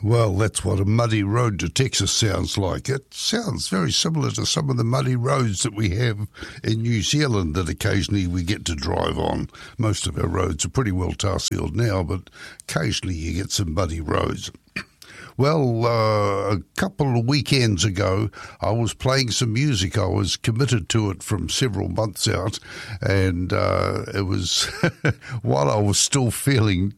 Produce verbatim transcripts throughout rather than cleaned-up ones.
Well, that's what a muddy road to Texas sounds like. It sounds very similar to some of the muddy roads that we have in New Zealand that occasionally we get to drive on. Most of our roads are pretty well tar-sealed now, but occasionally you get some muddy roads. Well, uh, a couple of weekends ago, I was playing some music. I was committed to it from several months out, and uh, it was while I was still feeling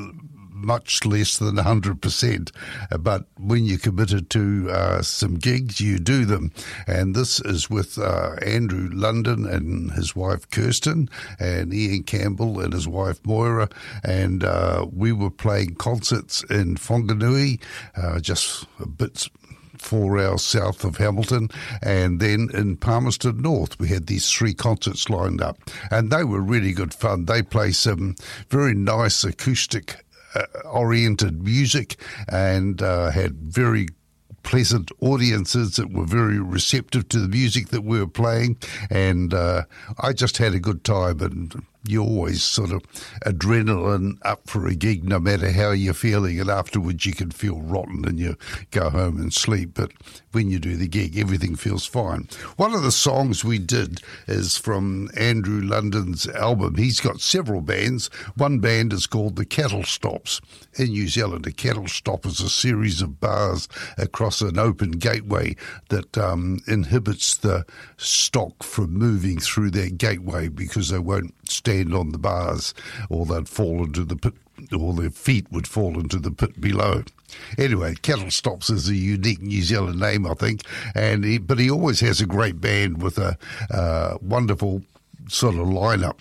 much less than one hundred percent. But when you're committed to uh, some gigs, you do them. And this is with uh, Andrew London and his wife Kirsten, and Ian Campbell and his wife Moira. And uh, we were playing concerts in Whanganui, uh, just a bit four hours south of Hamilton, and then in Palmerston North we had these three concerts lined up, and they were really good fun. They play some very nice acoustic Uh, oriented music and uh, had very pleasant audiences that were very receptive to the music that we were playing, and uh, I just had a good time. And you're always sort of adrenaline up for a gig no matter how you're feeling, and afterwards you can feel rotten and you go home and sleep, but when you do the gig everything feels fine. One of the songs we did is from Andrew London's album. He's got several bands. One band is called the Cattle Stops in New Zealand. A cattle stop is a series of bars across an open gateway that um, inhibits the stock from moving through that gateway because they won't stand on the bars or they'd fall into the pit, or their feet would fall into the pit below. Anyway, Cattle Stops is a unique New Zealand name, I think, and he, but he always has a great band with a uh, wonderful sort of lineup.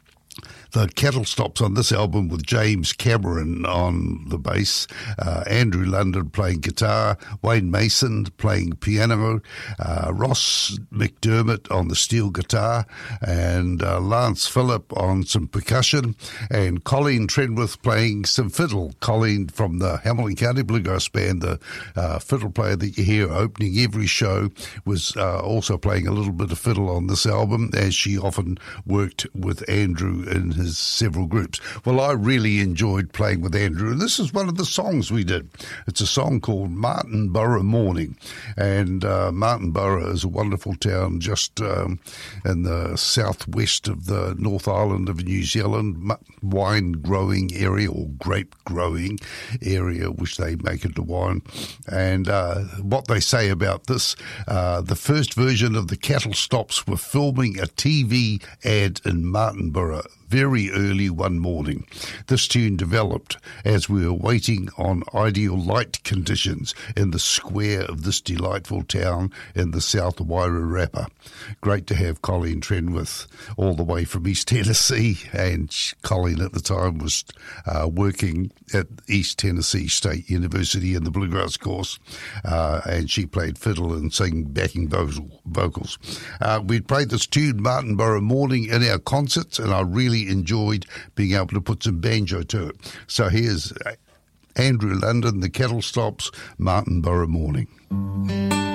The Cattle Stops on this album with James Cameron on the bass, uh, Andrew London playing guitar, Wayne Mason playing piano, uh, Ross McDermott on the steel guitar, and uh, Lance Phillip on some percussion, and Colleen Trenwith playing some fiddle. Colleen from the Hamilton County Bluegrass Band, the uh, fiddle player that you hear opening every show, was uh, also playing a little bit of fiddle on this album, as she often worked with Andrew in his several groups. Well, I really enjoyed playing with Andrew, and this is one of the songs we did. It's a song called Martinborough Morning, and uh, Martinborough is a wonderful town just um, in the southwest of the North Island of New Zealand, wine growing area or grape growing area, which they make into wine. And uh, what they say about this, uh, the first version of the Cattle Stops were filming a T V ad in Martinborough very early one morning. This tune developed as we were waiting on ideal light conditions in the square of this delightful town in the South Wairarapa. Great to have Colleen Trenwith all the way from East Tennessee, and Colleen at the time was uh, working at East Tennessee State University in the bluegrass course, uh, and she played fiddle and sang backing vocal, vocals. Uh, we'd played this tune, Martinborough Morning, in our concerts, and I really enjoyed being able to put some banjo to it. So here's Andrew London, the Cattle Stops, Martinborough Morning.